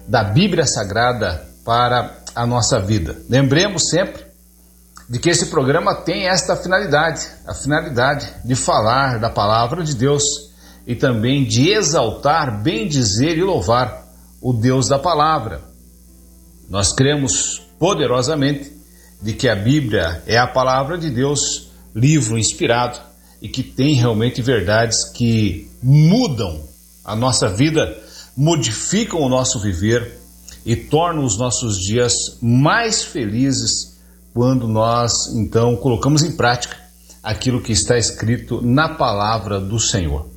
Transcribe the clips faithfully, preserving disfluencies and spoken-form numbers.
da Bíblia Sagrada para a nossa vida. Lembremos sempre de que esse programa tem esta finalidade, a finalidade de falar da palavra de Deus e também de exaltar, bendizer e louvar o Deus da palavra. Nós cremos poderosamente de que a Bíblia é a palavra de Deus, livro inspirado, e que tem realmente verdades que mudam a nossa vida, modificam o nosso viver e tornam os nossos dias mais felizes quando nós, então, colocamos em prática aquilo que está escrito na palavra do Senhor.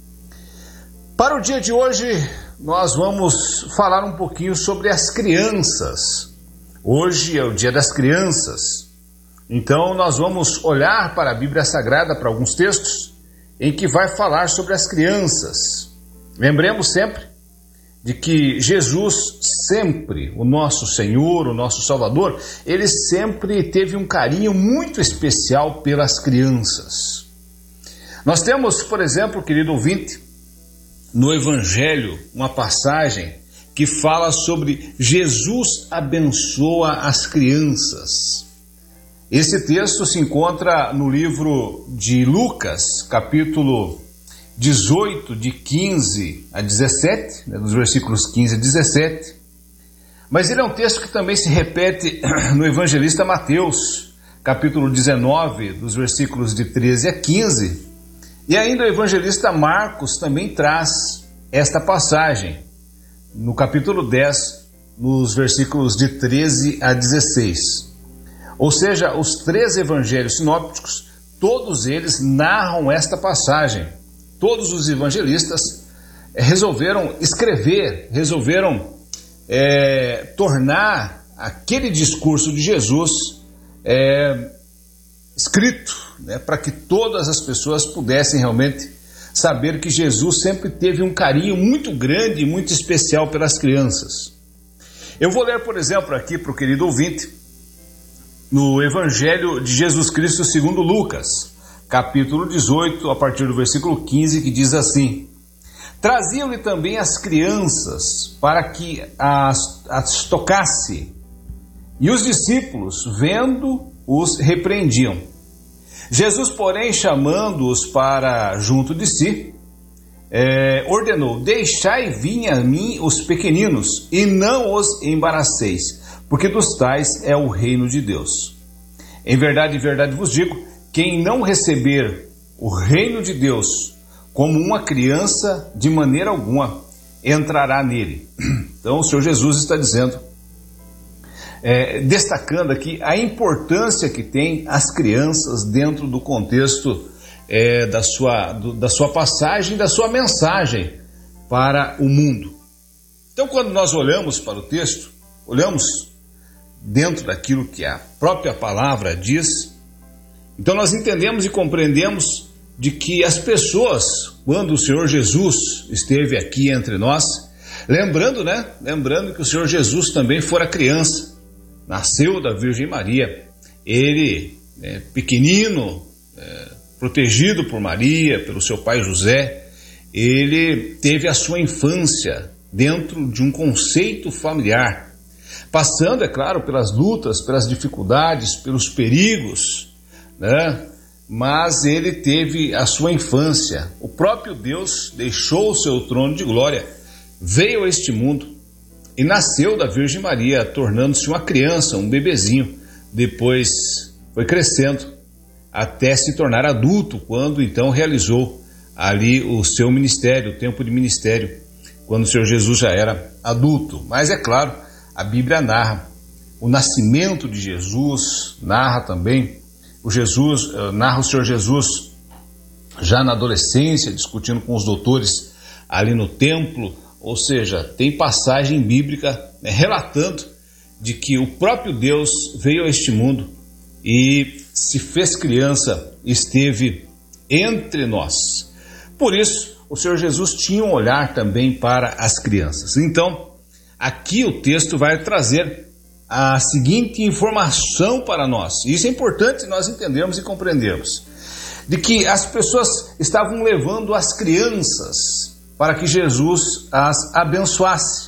Para o dia de hoje, nós vamos falar um pouquinho sobre as crianças. Hoje é o Dia das Crianças. Então, nós vamos olhar para a Bíblia Sagrada, para alguns textos, em que vai falar sobre as crianças. Lembremos sempre de que Jesus sempre, o nosso Senhor, o nosso Salvador, ele sempre teve um carinho muito especial pelas crianças. Nós temos, por exemplo, querido ouvinte, no Evangelho, uma passagem que fala sobre Jesus abençoa as crianças. Esse texto se encontra no livro de Lucas, capítulo dezoito, de quinze a dezessete, né, dos versículos quinze a dezessete. Mas ele é um texto que também se repete no evangelista Mateus, capítulo dezenove, dos versículos de treze a quinze. E ainda o evangelista Marcos também traz esta passagem, no capítulo dez, nos versículos de treze a dezesseis. Ou seja, os três evangelhos sinópticos, todos eles narram esta passagem. Todos os evangelistas resolveram escrever, resolveram é, tornar aquele discurso de Jesus é, escrito, né, para que todas as pessoas pudessem realmente saber que Jesus sempre teve um carinho muito grande e muito especial pelas crianças. Eu vou ler, por exemplo, aqui para o querido ouvinte, no Evangelho de Jesus Cristo segundo Lucas, capítulo dezoito, a partir do versículo quinze, que diz assim: Traziam-lhe também as crianças para que as, as tocasse, e os discípulos, vendo, os repreendiam. Jesus, porém, chamando-os para junto de si, é, ordenou: Deixai vir a mim os pequeninos, e não os embaraceis, porque dos tais é o reino de Deus. Em verdade, em verdade vos digo, quem não receber o reino de Deus como uma criança, de maneira alguma entrará nele. Então o Senhor Jesus está dizendo, é, destacando aqui a importância que tem as crianças dentro do contexto é, da, sua, do, da sua passagem, da sua mensagem para o mundo. Então, quando nós olhamos para o texto, olhamos dentro daquilo que a própria palavra diz, então nós entendemos e compreendemos de que as pessoas, quando o Senhor Jesus esteve aqui entre nós, lembrando, né? Lembrando que o Senhor Jesus também fora criança, nasceu da Virgem Maria, ele, né, pequenino, é, protegido por Maria, pelo seu pai José, ele teve a sua infância dentro de um conceito familiar, passando, é claro, pelas lutas, pelas dificuldades, pelos perigos, né? Mas ele teve a sua infância. O próprio Deus deixou o seu trono de glória, veio a este mundo e nasceu da Virgem Maria, tornando-se uma criança, um bebezinho. Depois foi crescendo até se tornar adulto, quando então realizou ali o seu ministério, o tempo de ministério, quando o Senhor Jesus já era adulto. Mas é claro, a Bíblia narra o nascimento de Jesus, narra também o Jesus, narra o Senhor Jesus já na adolescência, discutindo com os doutores ali no templo, ou seja, tem passagem bíblica, né, relatando de que o próprio Deus veio a este mundo e se fez criança, esteve entre nós. Por isso, o Senhor Jesus tinha um olhar também para as crianças. Então, aqui o texto vai trazer a seguinte informação para nós. Isso é importante nós entendermos e compreendermos. De que as pessoas estavam levando as crianças para que Jesus as abençoasse.